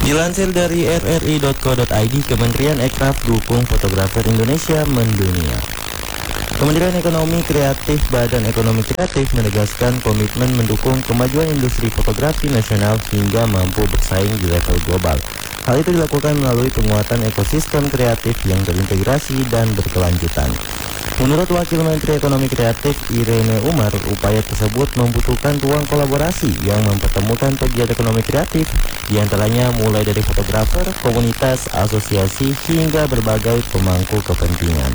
Dilansir dari rri.co.id, Kementerian Ekraf dukung fotografer Indonesia mendunia. Kementerian Ekonomi Kreatif Badan Ekonomi Kreatif menegaskan komitmen mendukung kemajuan industri fotografi nasional hingga mampu bersaing di level global. Hal itu dilakukan melalui penguatan ekosistem kreatif yang terintegrasi dan berkelanjutan. Menurut Wakil Menteri Ekonomi Kreatif Irene Umar, upaya tersebut membutuhkan ruang kolaborasi yang mempertemukan pegiat ekonomi kreatif, diantaranya mulai dari fotografer, komunitas, asosiasi, hingga berbagai pemangku kepentingan.